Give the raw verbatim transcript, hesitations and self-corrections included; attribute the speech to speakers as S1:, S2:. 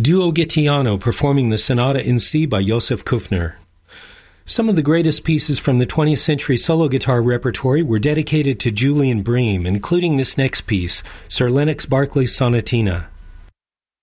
S1: Duo Gittiano performing the Sonata in C by Joseph Kufner. Some of the greatest pieces from the twentieth century solo guitar repertory were dedicated to Julian Bream, including this next piece, Sir Lennox Berkeley's Sonatina.